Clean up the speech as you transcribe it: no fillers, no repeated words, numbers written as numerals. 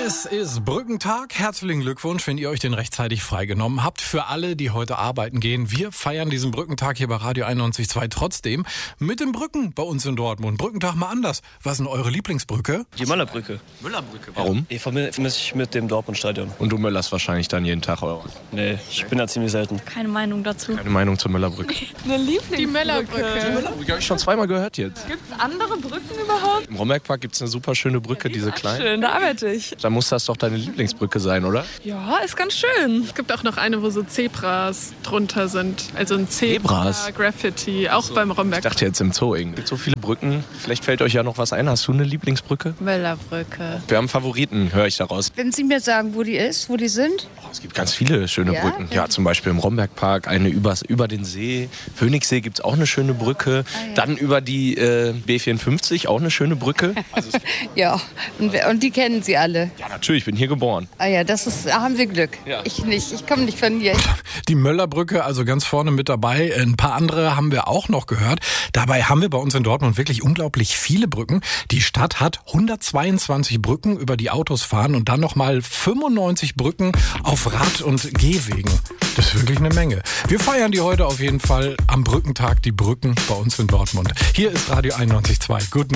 Es ist Brückentag. Herzlichen Glückwunsch, wenn ihr euch den rechtzeitig freigenommen habt. Für alle, die heute arbeiten gehen, wir feiern diesen Brückentag hier bei Radio 91.2 trotzdem mit den Brücken bei uns in Dortmund. Brückentag mal anders. Was ist denn eure Lieblingsbrücke? Die Möllerbrücke. Möllerbrücke, warum? Ich verbinde mich mit dem Dortmundstadion. Und du möllerst wahrscheinlich dann jeden Tag, oder was? Nee, ich bin da ziemlich selten. Keine Meinung dazu. Keine Meinung zur Möllerbrücke. Eine Lieblingsbrücke. Die Möllerbrücke. Die Möllerbrücke habe ich schon zweimal gehört jetzt. Gibt es andere Brücken überhaupt? Im Rombergpark gibt es eine super schöne Brücke, diese kleine. Schön, da arbeite ich. Da muss das doch deine Lieblingsbrücke sein, oder? Ja, ist ganz schön. Es gibt auch noch eine, wo so Zebras drunter sind. Also ein Zebra-Graffiti, auch beim Romberg. Ich dachte jetzt im Zoo irgendwie. Es gibt so viele Brücken. Vielleicht fällt euch ja noch was ein. Hast du eine Lieblingsbrücke? Möllerbrücke. Wir haben Favoriten, höre ich daraus. Wenn Sie mir sagen, wo die ist, wo die sind? Oh, es gibt ganz viele schöne Brücken. Ja, zum Beispiel im Rombergpark eine über den See. Phoenixsee gibt es auch eine schöne Brücke. Dann über die B54 auch eine schöne Brücke. Also Ja, und die kennen Sie alle. ja, natürlich, ich bin hier geboren. Ah ja, da haben Sie Glück. Ja. Ich nicht, ich komme nicht von hier. Die Möllerbrücke, also ganz vorne mit dabei. Ein paar andere haben wir auch noch gehört. Dabei haben wir bei uns in Dortmund wirklich unglaublich viele Brücken. Die Stadt hat 122 Brücken, über die Autos fahren und dann nochmal 95 Brücken auf Rad- und Gehwegen. Das ist wirklich eine Menge. Wir feiern die heute auf jeden Fall am Brückentag, die Brücken bei uns in Dortmund. Hier ist Radio 91.2. Guten